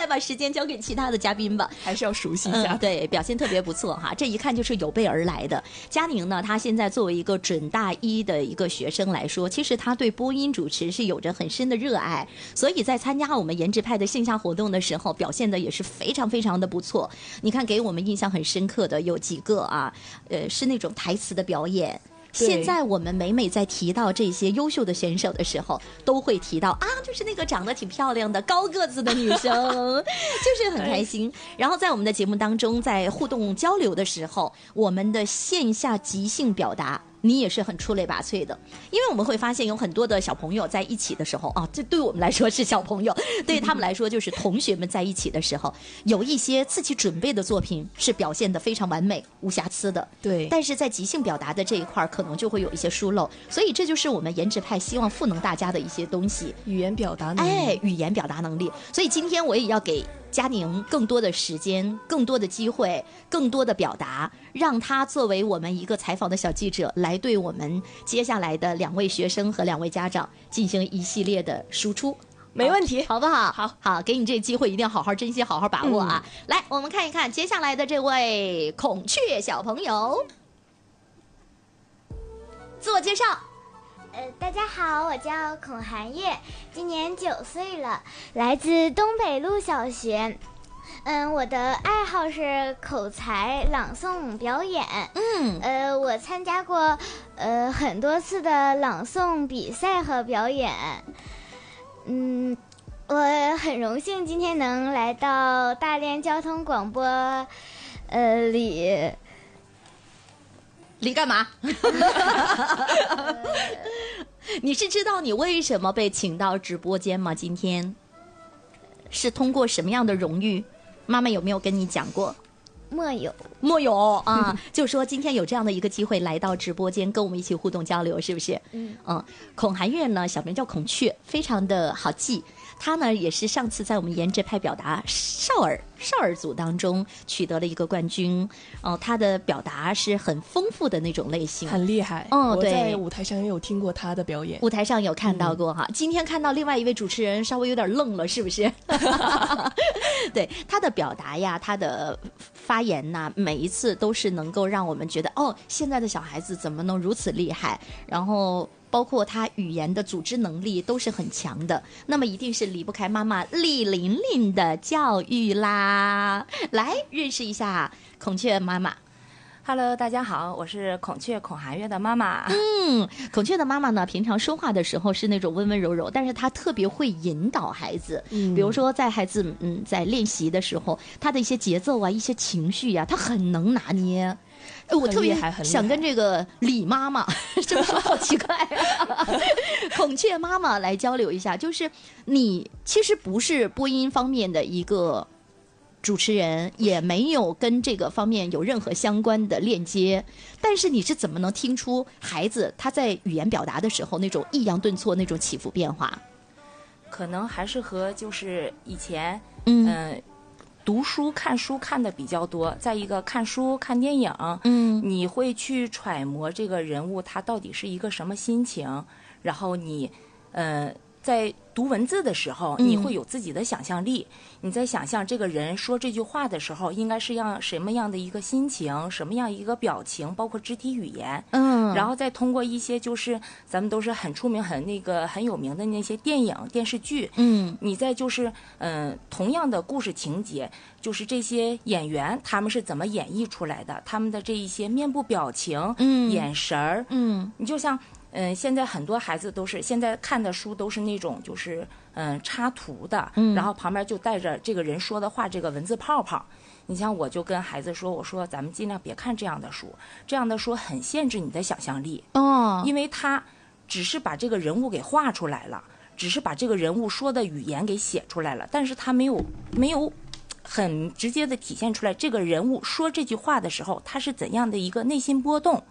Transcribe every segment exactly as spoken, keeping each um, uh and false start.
把时间交给其他的嘉宾吧， 还是要熟悉一下、 嗯、对，表现特别不错哈，这一看就是有备而来的。佳宁呢，她现在作为一个准大一的一个学生来说，其实她对播音主持是有着很深的热爱，所以在参加我们颜值派的线下活动的时候，表现的也是非常非常的不错。你看给我们印象很深刻的有几个啊，呃，是那种台词的表演。现在我们每每在提到这些优秀的选手的时候，都会提到啊，就是那个长得挺漂亮的高个子的女生，就是很开心。然后在我们的节目当中，在互动交流的时候，我们的线下即兴表达你也是很出类拔萃的，因为我们会发现有很多的小朋友在一起的时候啊，这对我们来说是小朋友，对他们来说就是同学们在一起的时候，有一些自己准备的作品是表现得非常完美无瑕疵的， 对， 但是在即兴表达的这一块可能就会有一些疏漏，所以这就是我们颜值派希望赋能大家的一些东西， 语言表达能力， 哎，语言表达能力。所以今天我也要给佳宁更多的时间，更多的机会，更多的表达，让他作为我们一个采访的小记者，来对我们接下来的两位学生和两位家长进行一系列的输出。 没问题， 好不好？ 好好，给你这个机会一定要好好珍惜，好好把握啊！嗯、来，我们看一看接下来的这位孔雀小朋友，自我介绍。 呃，大家好，我叫孔寒月，今年九岁了，来自东北路小学。嗯，我的爱好是口才、朗诵表演。 嗯， 呃，我参加过呃很多次的朗诵比赛和表演。嗯，我很荣幸今天能来到大连交通广播，呃里。 你干嘛？你是知道你为什么被请到直播间吗？今天是通过什么样的荣誉？妈妈有没有跟你讲过？ 没有， 没有啊，就说今天有这样的一个机会来到直播间跟我们一起互动交流，是不是？ 嗯嗯，孔寒月呢，小名叫孔雀，非常的好记。他呢也是上次在我们颜值派表达少儿少儿组当中取得了一个冠军，哦、呃，他的表达是很丰富的那种类型， 很厉害。 嗯、哦，对， 我在舞台上也有听过他的表演， 舞台上有看到过哈、嗯。今天看到另外一位主持人稍微有点愣了，是不是？对，他的表达呀，他的发言呐，每一次都是能够让我们觉得，哦，现在的小孩子怎么能如此厉害？然后。包括他语言的组织能力都是很强的，那么一定是离不开妈妈厉玲玲的教育啦。来认识一下孔雀妈妈。 Hello， 大家好，我是孔雀孔寒月的妈妈。 嗯，孔雀的妈妈呢，平常说话的时候是那种温温柔柔，但是她特别会引导孩子。嗯，比如说在孩子嗯在练习的时候，她的一些节奏啊、一些情绪呀、啊，她很能拿捏。哎，我特别想跟这个李妈妈，这么说好奇怪啊！孔雀妈妈来交流一下，就是你其实不是播音方面的一个主持人，也没有跟这个方面有任何相关的链接，但是你是怎么能听出孩子他在语言表达的时候那种抑扬顿挫、那种起伏变化？ 可能还是和就是以前嗯。 呃读书看书看的比较多，再一个看书看电影， 嗯， 你会去揣摩这个人物他到底是一个什么心情，然后你呃在读文字的时候，你会有自己的想象力、嗯、你在想象这个人说这句话的时候应该是样什么样的一个心情，什么样一个表情，包括肢体语言， 嗯， 然后再通过一些就是咱们都是很出名很那个很有名的那些电影电视剧， 嗯， 你再就是嗯、呃、同样的故事情节，就是这些演员他们是怎么演绎出来的，他们的这一些面部表情， 嗯， 眼神儿， 嗯， 你就像嗯、呃，现在很多孩子都是现在看的书都是那种就是嗯、呃、插图的， 嗯， 然后旁边就带着这个人说的话，这个文字泡泡。你像我就跟孩子说，我说咱们尽量别看这样的书，这样的书很限制你的想象力哦， 因为他只是把这个人物给画出来了，只是把这个人物说的语言给写出来了，但是他没有没有很直接的体现出来这个人物说这句话的时候他是怎样的一个内心波动。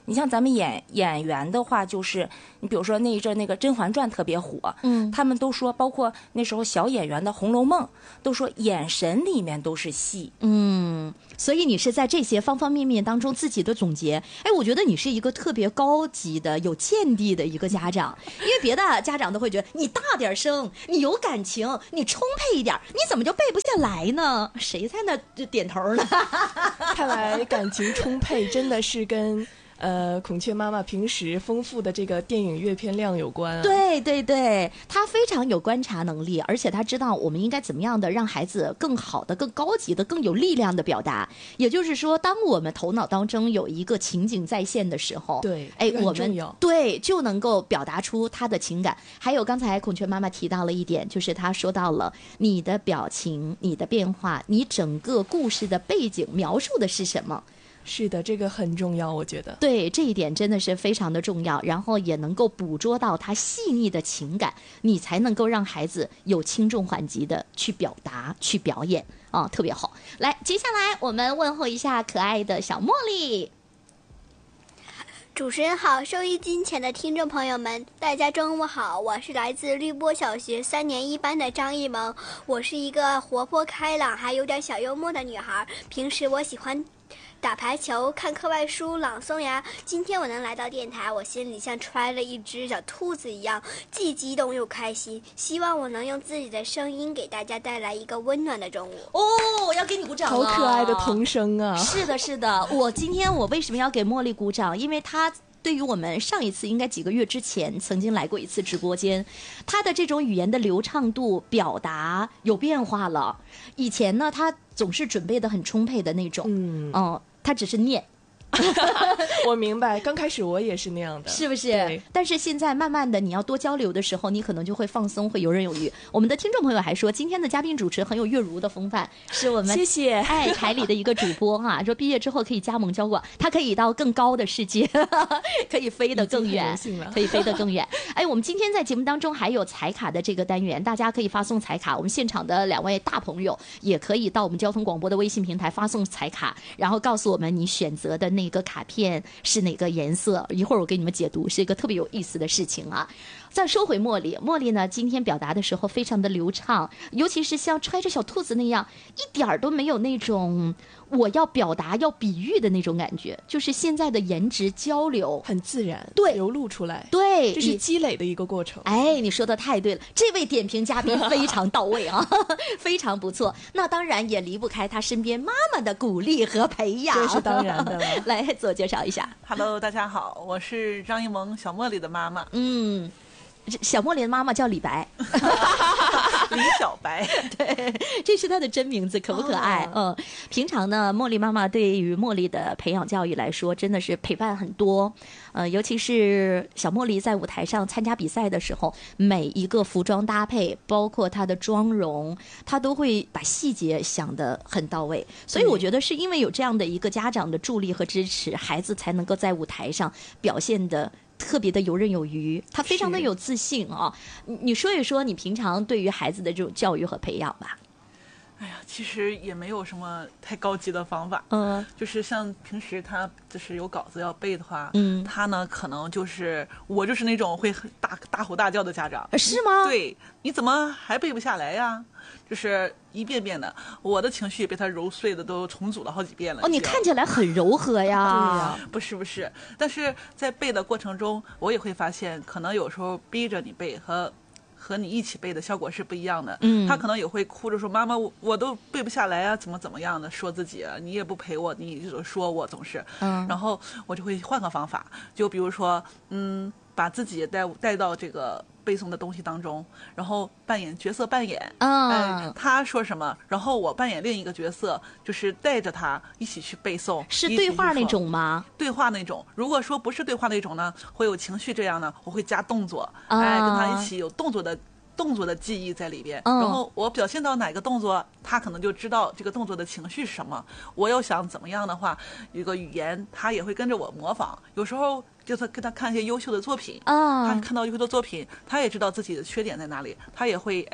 你像咱们演演员的话，就是你比如说那一阵那个《甄嬛传》特别火， 嗯， 他们都说，包括那时候小演员的《红楼梦》，都说眼神里面都是戏。 嗯，所以你是在这些方方面面当中自己的总结。哎，我觉得你是一个特别高级的、有见地的一个家长，因为别的家长都会觉得你大点声，你有感情，你充沛一点，你怎么就背不下来呢？谁在那点头呢？ 看来感情充沛真的是跟呃孔雀妈妈平时丰富的这个电影阅片量有关啊。 对对对，他非常有观察能力，而且他知道我们应该怎么样的让孩子更好的、更高级的、更有力量的表达。也就是说，当我们头脑当中有一个情景在线的时候， 对， 哎， 这个很我们重要对就能够表达出他的情感。还有刚才孔雀妈妈提到了一点，就是她说到了你的表情、你的变化、你整个故事的背景描述的是什么。 是的，这个很重要，我觉得。 对，这一点真的是非常的重要，然后也能够捕捉到他细腻的情感，你才能够让孩子有轻重缓急的去表达、去表演啊，特别好。来，接下来我们问候一下可爱的小茉莉。 主持人好，收音机前的听众朋友们，大家中午好，我是来自绿波小学三年一班的张艺萌，我是一个活泼开朗还有点小幽默的女孩，平时我喜欢打排球、看课外书、朗诵呀。今天我能来到电台，我心里像揣了一只小兔子一样，既激动又开心。希望我能用自己的声音给大家带来一个温暖的中午。 哦，我要给你鼓掌了， 好可爱的童声啊！ 是的，是的，我今天我为什么要给茉莉鼓掌？因为她对于我们上一次应该几个月之前曾经来过一次直播间，她的这种语言的流畅度、表达有变化了。以前呢，她总是准备的很充沛的那种， 嗯， 哦，她只是念。 我明白，刚开始我也是那样的， 是不是对？ 但是现在慢慢的，你要多交流的时候，你可能就会放松，会游刃有余。我们的听众朋友还说，今天的嘉宾主持很有月如的风范，是我们谢谢哎台里的一个主播哈、啊，说毕业之后可以加盟交广，他可以到更高的世界，可以飞得更远，可以飞得更远。哎，我们今天在节目当中还有彩卡的这个单元，大家可以发送彩卡。我们现场的两位大朋友也可以到我们交通广播的微信平台发送彩卡，然后告诉我们你选择的那个卡片是哪个颜色。一会儿我给你们解读，是一个特别有意思的事情啊。再说回茉莉，茉莉呢今天表达的时候非常的流畅，尤其是像揣着小兔子那样，一点儿都没有那种我要表达要比喻的那种感觉，就是现在的颜值交流很自然， 对， 流露出来， 对， 这是积累的一个过程。 哎，你说的太对了，这位点评嘉宾非常到位啊，非常不错。那当然也离不开他身边妈妈的鼓励和培养， 这是当然的了。 来自我介绍一下 ，Hello， 大家好，我是张艺萌小茉莉的妈妈。 嗯。小茉莉的妈妈叫李白， 李小白， 对，这是她的真名字，可不可爱？哦、嗯，平常呢，茉莉妈妈对于茉莉的培养教育来说，真的是陪伴很多。呃，尤其是小茉莉在舞台上参加比赛的时候，每一个服装搭配，包括她的妆容，她都会把细节想得很到位。所以我觉得是因为有这样的一个家长的助力和支持，孩子才能够在舞台上表现的特别的游刃有余，他非常的有自信啊、哦！你说一说你平常对于孩子的这种教育和培养吧。 哎呀，其实也没有什么太高级的方法， 嗯， 就是像平时他就是有稿子要背的话， 嗯， 他呢可能就是我就是那种会大大吼大叫的家长， 是吗？ 对，你怎么还背不下来呀？就是一遍遍的，我的情绪被他揉碎的都重组了好几遍了。 哦，你看起来很柔和呀。 对呀， 不是不是，但是在背的过程中，我也会发现，可能有时候逼着你背和。和你一起背的效果是不一样的， 嗯， 他可能也会哭着说：“妈妈，我我都背不下来啊，怎么怎么样的，说自己啊，你也不陪我，你就说我总是， 嗯， 然后我就会换个方法，就比如说，嗯，把自己带带到这个背诵的东西当中，然后扮演角色扮演， 嗯、 哎，他说什么，然后我扮演另一个角色，就是带着他一起去背诵， 是对话那种吗？ 对话那种。如果说不是对话那种呢，会有情绪这样呢，我会加动作， 啊、 哎，跟他一起有动作的。动作的记忆在里边， 嗯、 然后我表现到哪个动作，他可能就知道这个动作的情绪是什么。我要想怎么样的话，一个语言他也会跟着我模仿。有时候就是跟他看一些优秀的作品， 啊， 他看到优秀的作品，他也知道自己的缺点在哪里，他也会哎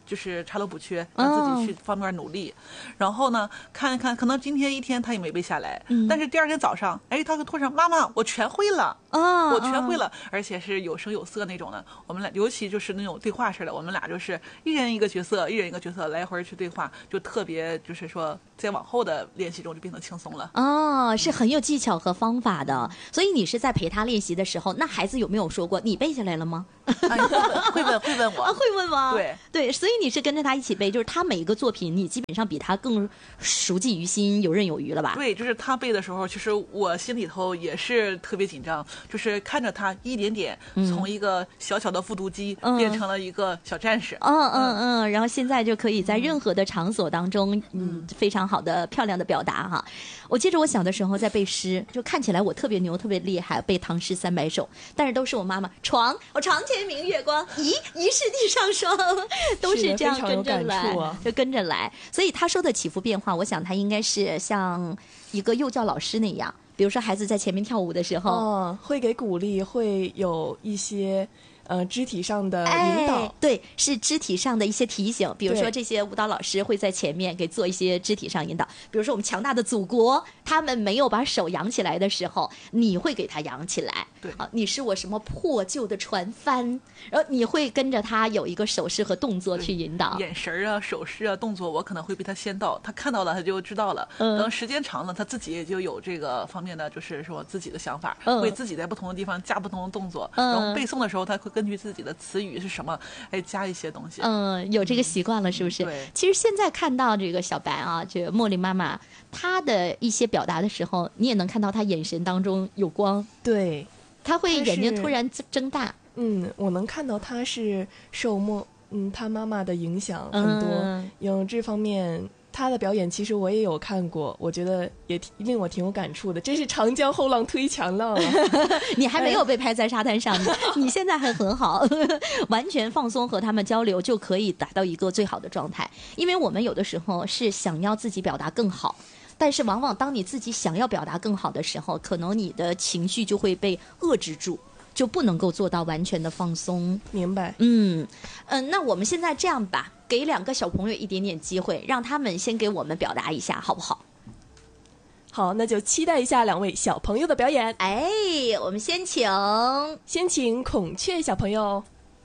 就是查漏补缺，让自己去方面努力。哦、然后呢，看一看，可能今天一天他也没背下来，嗯、但是第二天早上，哎，他会突然妈妈，我全会了， 哦， 我全会了，而且是有声有色那种的。我们俩尤其就是那种对话式的，我们俩就是一人一个角色，一人一个角色来回去对话，就特别就是说，在往后的练习中就变得轻松了。 哦，是很有技巧和方法的。所以你是在陪他练习的时候，那孩子有没有说过你背下来了吗？ 啊、会问会问我、 啊，会问吗？ 对对，所以你是跟着他一起背，就是他每一个作品，你基本上比他更熟记于心，游刃有余了吧？ 对，就是他背的时候，其实我心里头也是特别紧张，就是看着他一点点从一个小小的复读机变成了一个小战士。 嗯嗯 嗯, 嗯，然后现在就可以在任何的场所当中，嗯，非常好的、漂亮的表达哈。我记得我小的时候在背诗，就看起来我特别牛、特别厉害，背唐诗三百首，但是都是我妈妈床，我床前明月光，疑疑是地上霜，都是这样跟着来， 啊、 就跟着来。所以他说的起伏变化，我想他应该是像一个幼教老师那样，比如说孩子在前面跳舞的时候， 哦，会给鼓励，会有一些。呃，肢体上的引导、 哎，对，是肢体上的一些提醒。比如说，这些舞蹈老师会在前面给做一些肢体上引导。比如说，我们强大的祖国，他们没有把手扬起来的时候，你会给他扬起来。 对， 啊，你是我什么破旧的船帆，然后你会跟着他有一个手势和动作去引导。 眼神啊、手势啊、动作，我可能会比他先到，他看到了他就知道了。嗯，等时间长了，他自己也就有这个方面的，就是说自己的想法，嗯、会自己在不同的地方加不同的动作。嗯，然后背诵的时候，他会根据自己的词语是什么，哎，加一些东西。 嗯，有这个习惯了，是不是？ 对。 其实现在看到这个小白啊，这个茉莉妈妈，她的一些表达的时候，你也能看到她眼神当中有光。 对， 她会眼睛突然睁大。 嗯，我能看到她是受莫嗯她妈妈的影响很多，嗯、有这方面。他的表演其实我也有看过，我觉得也令我挺有感触的。真是长江后浪推前浪啊！ 你还没有被拍在沙滩上，你现在还很好，完全放松和他们交流就可以达到一个最好的状态。因为我们有的时候是想要自己表达更好，但是往往当你自己想要表达更好的时候，可能你的情绪就会被遏制住。就不能够做到完全的放松。 明白。 嗯嗯，那我们现在这样吧，给两个小朋友一点点机会，让他们先给我们表达一下，好不好？ 好，那就期待一下两位小朋友的表演。 哎，我们先请先请孔雀小朋友。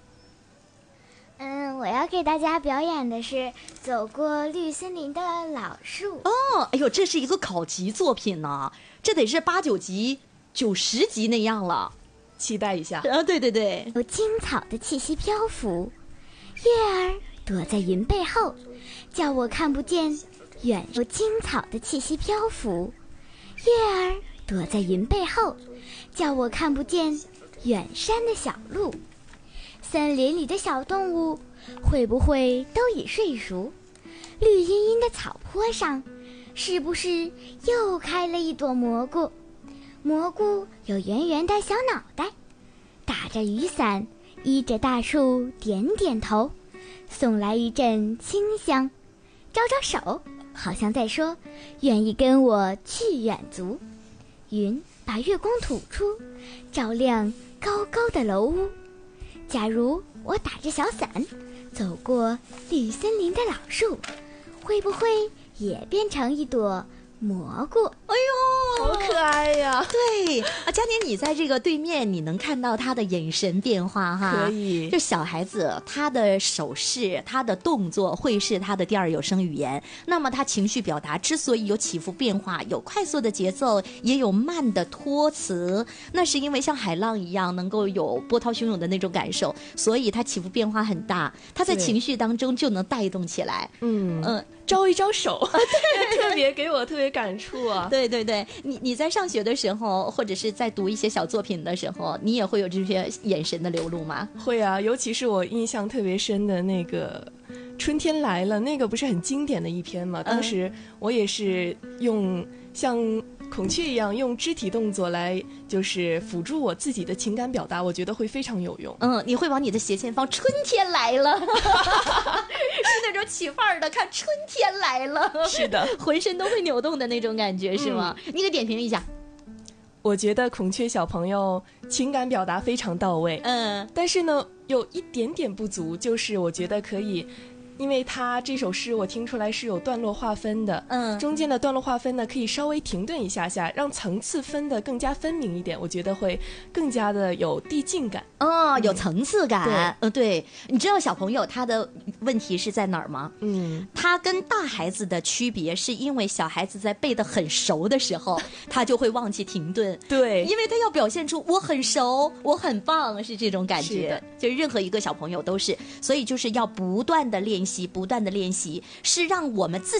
嗯，我要给大家表演的是走过绿森林的老树。 哦，哎呦，这是一个考级作品呢，这得是八九级、九十级那样了。 期待一下啊！对对对， 有青草的气息漂浮，月儿躲在云背后，叫我看不见远。有青草的气息漂浮，月儿躲在云背后，叫我看不见远山的小路。森林里的小动物会不会都已睡熟？绿茵茵的草坡上，是不是又开了一朵蘑菇？蘑菇有圆圆的小脑袋，打着雨伞，依着大树点点头，送来一阵清香，招招手，好像在说愿意跟我去远足。云把月光吐出，照亮高高的楼屋。假如我打着小伞走过绿森林的老树，会不会也变成一朵蘑菇？ 哎呦， 好可爱呀！ 对啊，佳宁，你在这个对面，你能看到他的眼神变化哈？ 可以。 就小孩子，他的手势、他的动作会是他的第二有声语言。那么他情绪表达之所以有起伏变化，有快速的节奏，也有慢的托词，那是因为像海浪一样能够有波涛汹涌的那种感受，所以他起伏变化很大。他在情绪当中就能带动起来。 嗯嗯。招一招手，特别给我特别感触啊！ 对对对，你你在上学的时候，或者是在读一些小作品的时候，你也会有这些眼神的流露吗？ 会啊，尤其是我印象特别深的那个《春天来了》，那个不是很经典的一篇嘛？当时我也是用像孔雀一样用肢体动作来就是辅助我自己的情感表达，我觉得会非常有用。 嗯，你会往你的斜前方春天来了是那种起范儿的看春天来了， 是的， 浑身都会扭动的那种感觉，是吗？嗯、你给点评一下。 我觉得孔雀小朋友情感表达非常到位， 嗯， 但是呢有一点点不足，就是我觉得可以因为它这首诗我听出来是有段落划分的， 嗯， 中间的段落划分呢可以稍微停顿一下下，让层次分得更加分明一点，我觉得会更加的有递进感。 哦，有层次感。 对， 呃，对，你知道小朋友他的问题是在哪儿吗？ 嗯， 他跟大孩子的区别是因为小孩子在背得很熟的时候，他就会忘记停顿。 对， 因为他要表现出我很熟，我很棒，是这种感觉。 是的， 就任何一个小朋友都是，所以就是要不断的练习，不断的练习，是让我们自